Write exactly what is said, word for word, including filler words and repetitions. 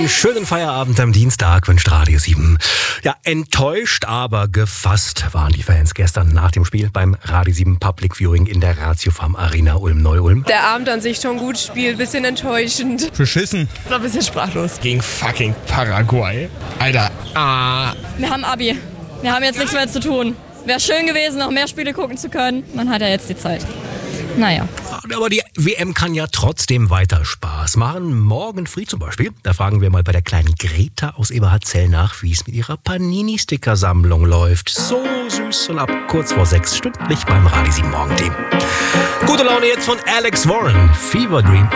Schönen Feierabend am Dienstag wünscht Radio sieben. Ja, enttäuscht, aber gefasst waren die Fans gestern nach dem Spiel beim Radio sieben Public Viewing in der Ratiofarm Arena Ulm-Neu-Ulm. Der Abend an sich schon gut spielt, bisschen enttäuschend. Beschissen. War ein bisschen sprachlos. Gegen fucking Paraguay. Alter, ah. Wir haben Abi. Wir haben jetzt nichts mehr zu tun. Wäre schön gewesen, noch mehr Spiele gucken zu können. Man hat ja jetzt die Zeit. Naja. Aber die W M kann ja trotzdem weiter Spaß machen. Morgen früh zum Beispiel. Da fragen wir mal bei der kleinen Greta aus Eberhardzell nach, wie es mit ihrer Panini-Sticker-Sammlung läuft. So süß und ab kurz vor sechs stündlich beim Radio sieben Morgen-Team. Gute Laune jetzt von Alex Warren. Fever Dream.